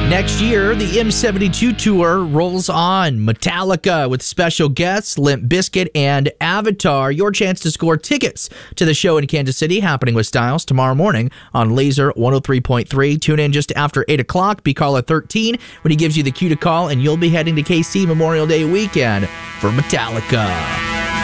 Next year, the M72 tour rolls on. Metallica with special guests, Limp Bizkit and Avatar. Your chance to score tickets to the show in Kansas City, happening with Styles tomorrow morning on Laser 103.3. Tune in just after 8 o'clock. Be caller 13 when he gives you the cue to call, and you'll be heading to KC Memorial Day weekend for Metallica.